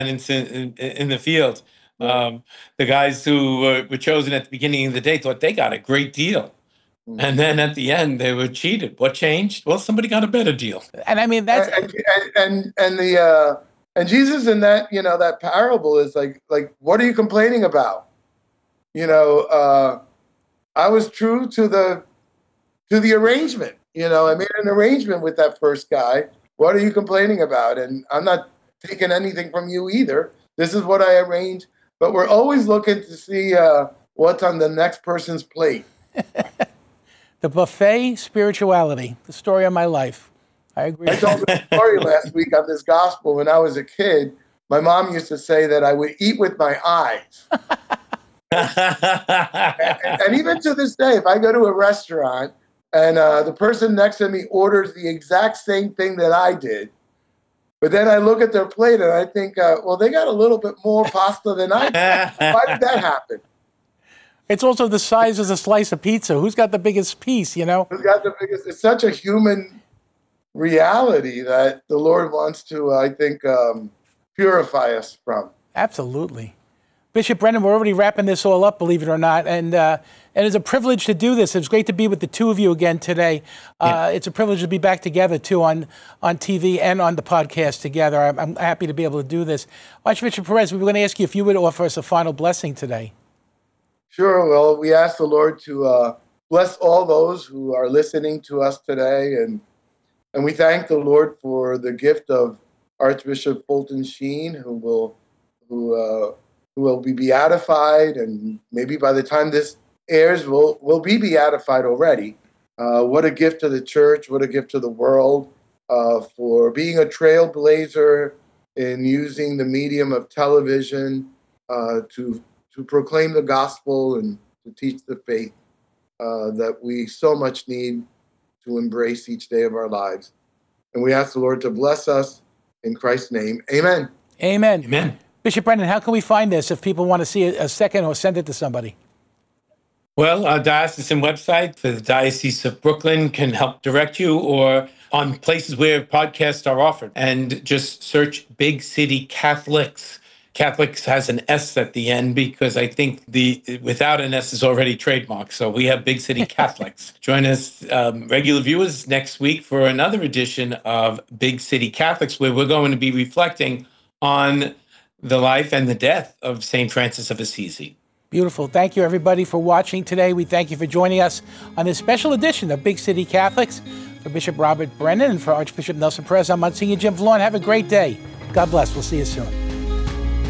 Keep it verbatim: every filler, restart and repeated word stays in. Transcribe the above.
in, in, in the field. Um, the guys who were, were chosen at the beginning of the day thought they got a great deal. And then at the end, they were cheated. What changed? Well, somebody got a better deal. And I mean, that's and and and, and the uh, and Jesus in that you know that parable is like like what are you complaining about? You know, uh, I was true to the to the arrangement. You know, I made an arrangement with that first guy. What are you complaining about? And I'm not taking anything from you either. This is what I arranged. But we're always looking to see uh, what's on the next person's plate. The buffet spirituality, the story of my life. I agree. I told the story last week on this gospel. When I was a kid, my mom used to say that I would eat with my eyes. and, and even to this day, if I go to a restaurant and uh, the person next to me orders the exact same thing that I did, but then I look at their plate and I think, uh, well, they got a little bit more pasta than I did. Why did that happen? It's also the size of the slice of pizza. Who's got the biggest piece, you know? Who's got the biggest? It's such a human reality that the Lord wants to, I think, um, purify us from. Absolutely. Bishop Brennan, we're already wrapping this all up, believe it or not. And uh, and it's a privilege to do this. It's great to be with the two of you again today. Uh, yeah. It's a privilege to be back together, too, on, on T V and on the podcast together. I'm, I'm happy to be able to do this. Archbishop Perez, we were going to ask you if you would offer us a final blessing today. Sure. Well, we ask the Lord to uh, bless all those who are listening to us today. And, and we thank the Lord for the gift of Archbishop Fulton Sheen, who will who uh, who will be beatified, and maybe by the time this airs, will will be beatified already. Uh, what a gift to the church! What a gift to the world uh, for being a trailblazer in using the medium of television uh, to to proclaim the gospel and to teach the faith uh, that we so much need to embrace each day of our lives. And we ask the Lord to bless us in Christ's name. Amen. Amen. Amen. Bishop Brennan, how can we find this if people want to see it a second or send it to somebody? Well, our diocesan website for the Diocese of Brooklyn can help direct you, or on places where podcasts are offered. And just search Big City Catholics. Catholics has an S at the end because I think the without an S is already trademarked. So we have Big City Catholics. Join us, um, regular viewers, next week for another edition of Big City Catholics, where we're going to be reflecting on the life and the death of Saint Francis of Assisi. Beautiful. Thank you, everybody, for watching today. We thank you for joining us on this special edition of Big City Catholics. For Bishop Robert Brennan and for Archbishop Nelson Perez, I'm Monsignor Jim Vallone. Have a great day. God bless. We'll see you soon.